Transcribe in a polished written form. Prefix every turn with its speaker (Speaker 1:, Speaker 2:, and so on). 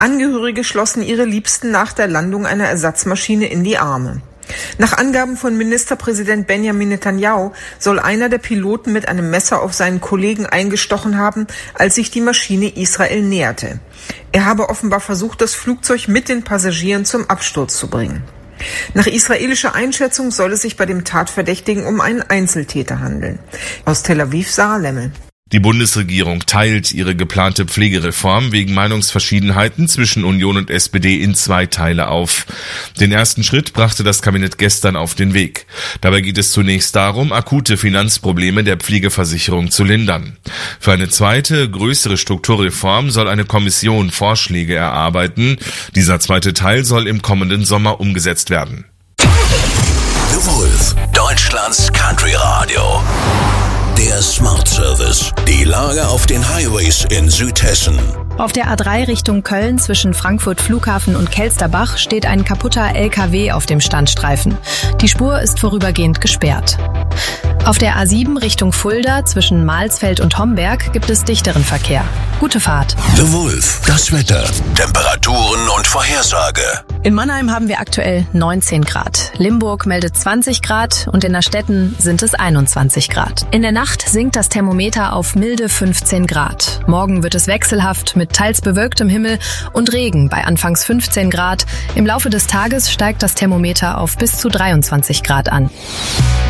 Speaker 1: Angehörige schlossen ihre Liebsten nach der Landung einer Ersatzmaschine in die Arme. Nach Angaben von Ministerpräsident Benjamin Netanyahu soll einer der Piloten mit einem Messer auf seinen Kollegen eingestochen haben, als sich die Maschine Israel näherte. Er habe offenbar versucht, das Flugzeug mit den Passagieren zum Absturz zu bringen. Nach israelischer Einschätzung soll es sich bei dem Tatverdächtigen um einen Einzeltäter handeln. Aus Tel Aviv, Sarah Lemmel.
Speaker 2: Die Bundesregierung teilt ihre geplante Pflegereform wegen Meinungsverschiedenheiten zwischen Union und SPD in 2 Teile auf. Den ersten Schritt brachte das Kabinett gestern auf den Weg. Dabei geht es zunächst darum, akute Finanzprobleme der Pflegeversicherung zu lindern. Für eine zweite, größere Strukturreform soll eine Kommission Vorschläge erarbeiten. Dieser zweite Teil soll im kommenden Sommer umgesetzt werden.
Speaker 3: The Wolf, Deutschlands Country Radio. Der Smart Service. Die Lage auf den Highways in Südhessen.
Speaker 4: Auf der A3 Richtung Köln zwischen Frankfurt Flughafen und Kelsterbach steht ein kaputter LKW auf dem Standstreifen. Die Spur ist vorübergehend gesperrt. Auf der A7 Richtung Fulda zwischen Mahlsfeld und Homberg gibt es dichteren Verkehr. Gute Fahrt.
Speaker 3: The Wolf, das Wetter, Temperaturen und Vorhersage.
Speaker 4: In Mannheim haben wir aktuell 19 Grad. Limburg meldet 20 Grad und in Astetten sind es 21 Grad. In der Nacht sinkt das Thermometer auf milde 15 Grad. Morgen wird es wechselhaft mit teils bewölktem Himmel und Regen bei anfangs 15 Grad. Im Laufe des Tages steigt das Thermometer auf bis zu 23 Grad an.